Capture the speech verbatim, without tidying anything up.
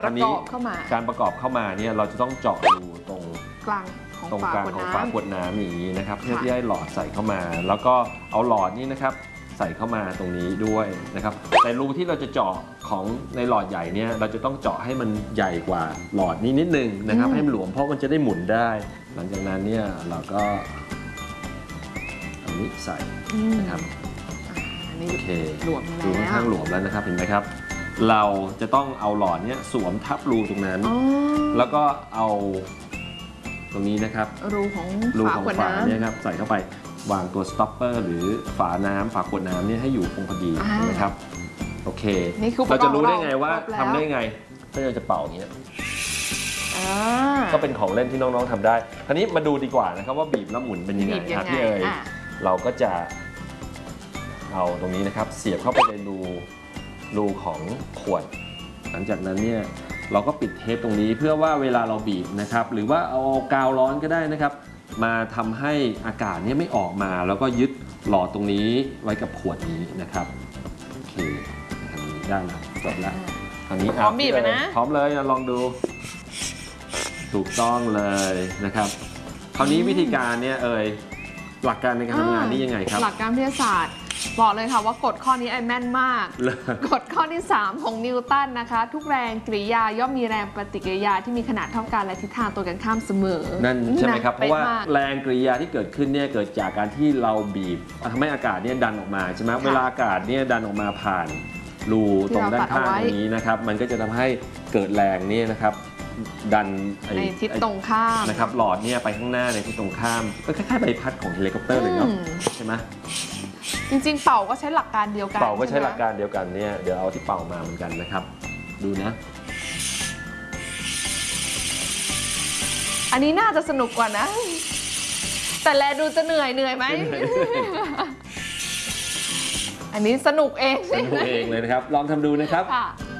ประกอบเข้ามาการประกอบเข้ามาเนี่ยเราจะต้องเจาะรูตรงกลางของตรงกลางของฝาขวดน้ำอย่างนี้นะครับเพื่อที่ให้หลอดใส่เข้ามา แล้วก็เอาหลอดนี้นะครับใส่เข้ามาตรงนี้ด้วยนะครับแต่รูที่เราจะเจาะของในหลอดใหญ่เนี่ยเราจะต้องเจาะให้มันใหญ่กว่าหลอดนี้นิดนึงนะครับให้มันหลวมเพราะมันจะได้หมุนได้หลังจากนั้นเนี่ยเราก็เอานี้ใส่นะครับโอเคหลวมแล้วดูค่อนข้างหลวมแล้วนะครับเห็นไหมครับเราจะต้องเอาหลอดเนี้ยสวมทับรูตรงนั้นแล้วก็เอาตรงนี้นะครับรูของรูของฝาเนี่ยครับใส่เข้าไปวางตัวสต็อปเปอร์หรือฝาน้ำฝาขวดน้ำเนี่ยให้อยู่คงพอดีนะครับโอเคเราจะรู้ได้ไงว่าทำได้ไงถ้าเราจะเป่าอย่างนี้ก็เป็นของเล่นที่น้องๆทำได้คราวนี้มาดูดีกว่านะครับว่าบีบแล้วหมุนเป็นยังไงครับพี่เอ๋ยเราก็จะเอาตรงนี้นะครับเสียบเข้าไปในรูรูของขวดหลังจากนั้นเนี่ยเราก็ปิดเทปตรงนี้เพื่อว่าเวลาเราบีบนะครับหรือว่าเอากาวร้อนก็ได้นะครับมาทำให้อากาศเนี่ยไม่ออกมาแล้วก็ยึดหลอดตรงนี้ไว้กับขวดนี้นะครับโอเคทำนี้ได้แล้วจบแล้วคราวนี้พร้อมบีบนะพร้อมเลยลองดูถูกต้องเลยนะครับคราวนี้วิธีการเนี่ยเอ่ยหลักการในการทำงานนี่ยังไงครับหลักการวิทยาศาสตร์บอกเลยค่ะว่ากฎข้อนี้ไอแม่นมากกฎข้อที่สามของนิวตันนะคะทุกแรงกริยาย่อมมีแรงปฏิกิริยาที่มีขนาดเท่ากันและทิศทางตรงกันข้ามเสมอนั่นใช่ไหมครับเพราะว่าแรงกริยาที่เกิดขึ้นเนี่ยเกิดจากการที่เราบีบทำให้อากาศเนี่ยดันออกมาใช่ไหมเวลาอากาศเนี่ยดันออกมาผ่านรูตรงด้านข้างตรงนี้นะครับมันก็จะทำให้เกิดแรงนี่นะครับดันในทิศตรงข้ามนะครับหลอดเนี่ยไปข้างหน้าในทิศตรงข้ามก็คล้ายๆใบพัดของเฮลิคอปเตอร์เลยเนาะใช่ไหมจริงๆเป่าก็ใช้หลักการเดียวกันเป่าก็ใช้หลักการเดียวกันเนี่ยเดี๋ยวเอาที่เป่ามาเหมือนกันนะครับดูนะอันนี้น่าจะสนุกกว่านะแต่แลดูจะเหนื่อยเหนื่อยไหมอันนี้สนุกเองสนุกเองเลยนะครับลองทำดูนะครับ